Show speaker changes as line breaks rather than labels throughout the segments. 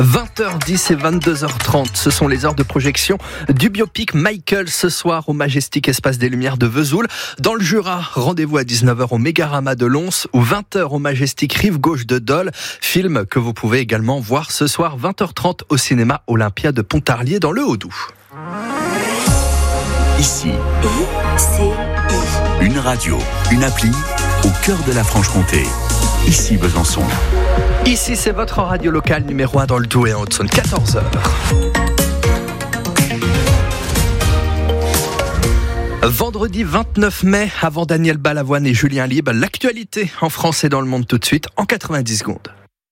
20h10 et 22h30, ce sont les heures de projection du biopic Michael ce soir au Majestic Espace des Lumières de Vesoul. Dans le Jura, rendez-vous à 19h au Mégarama de Lons ou 20h au Majestic Rive Gauche de Dole. Film que vous pouvez également voir ce soir 20h30 au cinéma Olympia de Pontarlier dans le Haut-Doubs.
Ici, une radio, une appli au cœur de la Franche-Comté. Ici Besançon.
Ici, c'est votre radio locale numéro 1 dans le Doubs et en Haute-Saône, 14h. Vendredi 29 mai, avant Daniel Balavoine et Julien Libre, l'actualité en France et dans le monde tout de suite en 90 secondes.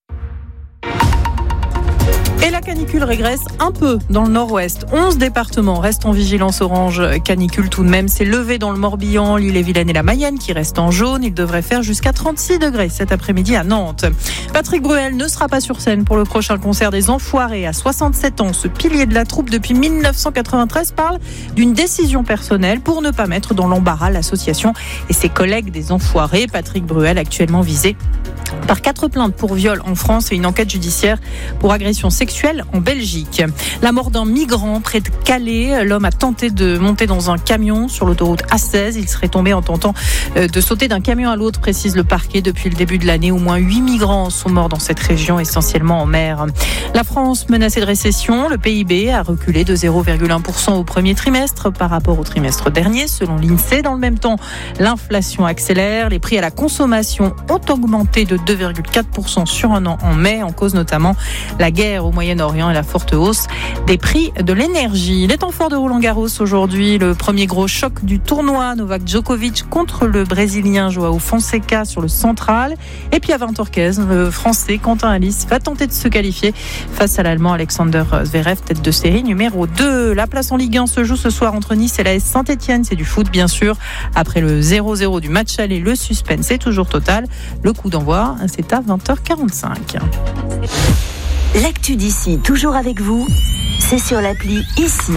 Et la canicule régresse un peu dans le nord-ouest. 11 départements restent en vigilance orange canicule tout de même. C'est levé dans le Morbihan, l'Ille-et-Vilaine et la Mayenne qui restent en jaune. Il devrait faire jusqu'à 36 degrés cet après-midi à Nantes. Patrick Bruel ne sera pas sur scène pour le prochain concert des Enfoirés. À 67 ans, ce pilier de la troupe depuis 1993 parle d'une décision personnelle pour ne pas mettre dans l'embarras l'association et ses collègues des Enfoirés. Patrick Bruel actuellement visé par 4 plaintes pour viol en France et une enquête judiciaire pour agression sexuelle en Belgique. La mort d'un migrant près de Calais. L'homme a tenté de monter dans un camion sur l'autoroute A16. Il serait tombé en tentant de sauter d'un camion à l'autre, précise le parquet. Depuis le début de l'année, au moins 8 migrants sont morts dans cette région, essentiellement en mer. La France menacée de récession. Le PIB a reculé de 0,1% au premier trimestre par rapport au trimestre dernier, selon l'INSEE. Dans le même temps, l'inflation accélère. Les prix à la consommation ont augmenté de 2,4% sur un an en mai, en cause notamment la guerre au Moyen-Orient et la forte hausse des prix de l'énergie. Les temps forts de Roland-Garros aujourd'hui, le premier gros choc du tournoi, Novak Djokovic contre le Brésilien João Fonseca sur le central. Et puis à 20h15, le Français Quentin Halys va tenter de se qualifier face à l'Allemand Alexander Zverev, tête de série numéro 2. La place en Ligue 1 se joue ce soir entre Nice et l'AS Saint-Etienne. C'est du foot bien sûr. Après le 0-0 du match aller, le suspense est toujours total. Le coup d'envoi, c'est à 20h45.
L'actu d'ici, toujours avec vous, c'est sur l'appli Ici.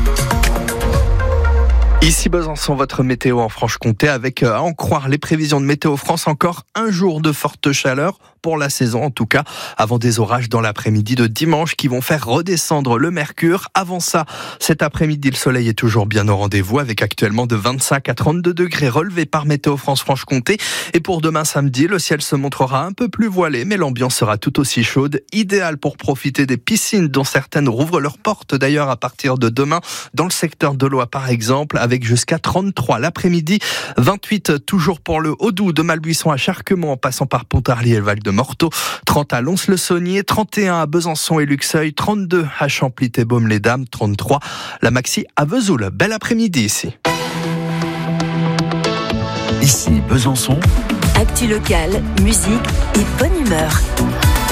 Ici Besançon, votre météo en Franche-Comté avec, à en croire les prévisions de Météo France, encore un jour de forte chaleur pour la saison en tout cas, avant des orages dans l'après-midi de dimanche qui vont faire redescendre le mercure. Avant ça, cet après-midi, le soleil est toujours bien au rendez-vous avec actuellement de 25 à 32 degrés relevés par Météo France Franche-Comté. Et pour demain samedi, le ciel se montrera un peu plus voilé, mais l'ambiance sera tout aussi chaude, idéale pour profiter des piscines dont certaines rouvrent leurs portes d'ailleurs à partir de demain, dans le secteur de l'Oie par exemple, avec jusqu'à 33 l'après-midi, 28 toujours pour le Haut-Doubs, de Malbuisson à Charquemont en passant par Pontarlier et le Val-de-Morteau, 30 à Lons-le-Saunier, 31 à Besançon et Luxeuil, 32 à Champlit-et-Baume-les-Dames, 33 la Maxi à Vesoul. Bel après-midi ici.
Ici Besançon.
Actu locale, musique et bonne humeur.